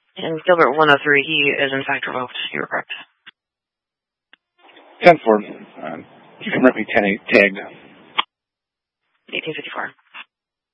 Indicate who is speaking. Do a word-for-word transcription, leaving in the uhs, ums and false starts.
Speaker 1: And Gilbert one oh three, he is in fact revoked. You were correct.
Speaker 2: ten four. Uh, you can rep me ten eight tagged.
Speaker 1: eighteen fifty-four.